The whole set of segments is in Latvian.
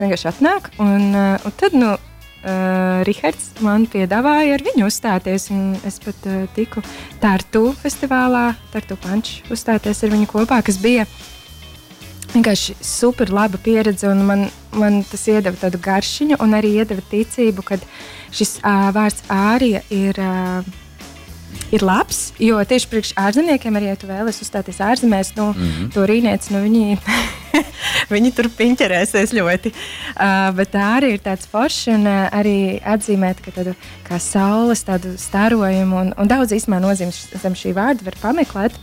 vienkārši atnāk, un tad, Rihards man piedāvāja ar viņu uzstāties, un es pat tiku Tartu festivālā, Tartu Punch uzstāties ar viņu kopā, kas bija vienkārši super laba pieredze, un man tas iedeva tādu garšiņu, un arī iedeva ticību, kad šis vārds ārija ir labs, jo tieši priekš ārzemniekiem arī, ja tu vēlies uzstāties ārzemēs, to rīnieci, viņi tur piņķerēsies ļoti. Bet ārija ir tāds foršs, un arī atzīmēt, ka tādu kā saules, tādu starojumu, un daudz īstumā nozīmes zem šī vārda var pameklēt.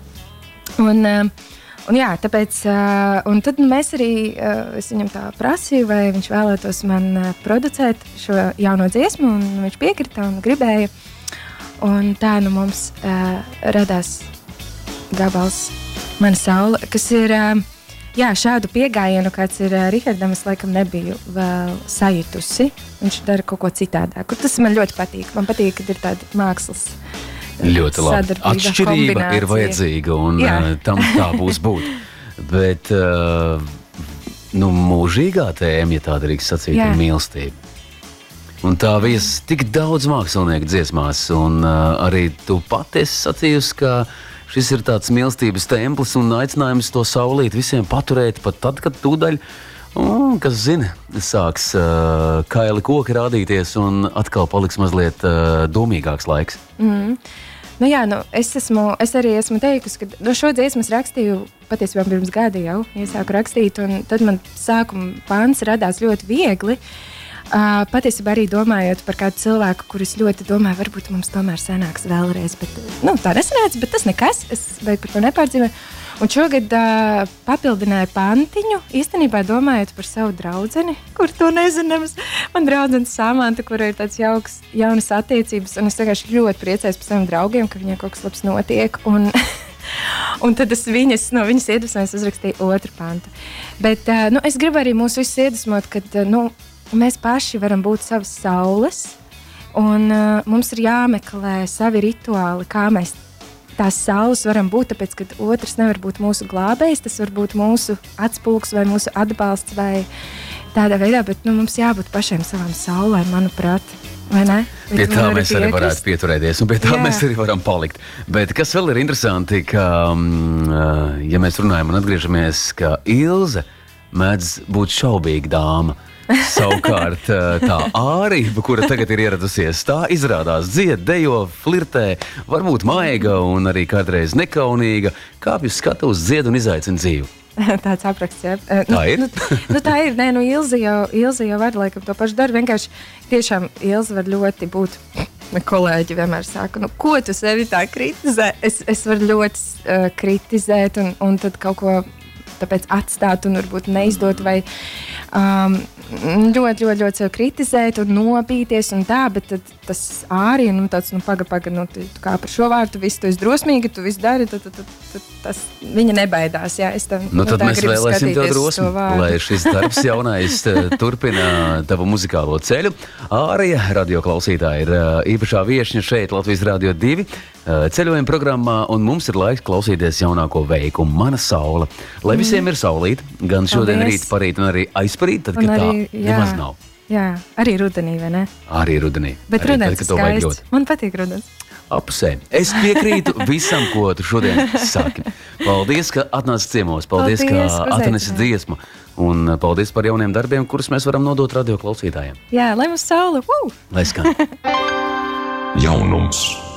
Un jā, tāpēc, un tad mēs arī, es viņam tā prasīju, vai viņš vēlētos man producēt šo jauno dziesmu, un viņš piekrita un gribēja. Un tā mums radās gabals Mana saule, kas ir, šādu piegājienu, kāds ir Rihardam, es laikam nebiju vēl sajutusi. Viņš dara kaut ko citādāk. Tas man ļoti patīk. Man patīk, kad ir tāda mākslas ļoti labi. Atšķirība ir vajadzīga, un tam tā būs būt. Bet mūžīgā tēma, ja tā drīkst sacīt, ir mīlestība. Un tā vies tik daudz mākslinieku dziesmās, un arī tu pati esi sacījusi, ka šis ir tāds mīlestības templis un aicinājums to saulīt visiem paturēt pat tad, kad tūdaļ, kas zina, sāks kaili koki rādīties un atkal paliks mazliet domīgāks laiks. Es arī esmu teikusi, ka šo dziesmu es rakstīju patiesībā pirms gada jau, iesāku rakstīt, un tad man sākuma pants radās ļoti viegli. Patiesībā arī domājot par kādu cilvēku, kurus ļoti domāju, varbūt mums tomēr sanāks vēlreiz, bet tā nesanāca, bet tas nekas, es beig par to nepārdzīvoju. Un šogad papildināju pantiņu, īstenībā domājot par savu draudzeni, kur to nezināms. Man draudzene Samanta, kura ir tāds jaunas attiecības, un es vienkārši ļoti priecājos par saviem draugiem, ka viņiem kaut kas labs notiek, un tad es viņas iedvesmojos uzrakstīju otru pantu. Bet es gribu arī mūs visus iedvesmot, kad, mēs paši varam būt savas saules, un mums ir jāmeklē savi rituāli, kā mēs tās saules varam būt, tāpēc, ka otrs nevar būt mūsu glābējs, tas var būt mūsu atspulgs vai mūsu atbalsts vai tādā veidā, bet mums jābūt pašiem savām saulēm, manuprāt, vai ne? Pie tā mēs arī varētu pieturēties, un pie tā mēs arī varam palikt. Bet kas vēl ir interesanti, ka, ja mēs runājam un atgriežamies, ka Ilze mēdz būt šaubīga dāma, savukārt tā ārība, kura tagad ir ieradusies, tā izrādās dzied, dejo, flirtē, varbūt maiga un arī kādreiz nekaunīga, kāpj uz skatuves, dzied un izaicina dzīvi. Tāds apraksts, jā. Tā ir? Tā ir. Nē, Ilze jau var laikam to pašu darbu. Vienkārši tiešām Ilze var ļoti būt. Kolēģi vienmēr saka, ko tu sevi tā kritizē? Es varu ļoti kritizēt un tad kaut ko tāpēc atstāt un varbūt neizdot vai ļoti sev kritizēt un nopīties un tā, bet tad tas ārī, tāds, paga, tu kā par šo vārdu, visu tu esi drosmīgi, tu visu dari, tad tas viņa nebaidās, jā. Tad mēs vēlēsim tev drosmi, lai šis darbs jaunais turpina tavu muzikālo ceļu. Ārija, radioklausītāja, ir īpašā viešņa šeit Latvijas Radio 2 ceļojuma programmā, un mums ir laiks klausīties jaunāko veikumu Mana saule. Lai visiem ir saulīt, gan šodien rīt, parīt un arī aizparīt, tad, kad tā nemaz nav. Jā, arī rudenī, vai ne? Arī rudenī. Bet rudens ir skaists. Man patīk rudens. Apusē. Es piekrītu visam, ko tu šodien saki. Paldies, ka atnāci ciemos. Paldies, ka atnesi dziesmu. Un paldies par jauniem darbiem, kurus mēs varam nodot radio klausītājiem. Jā, lai mums saule. Lai skan. Jaunums.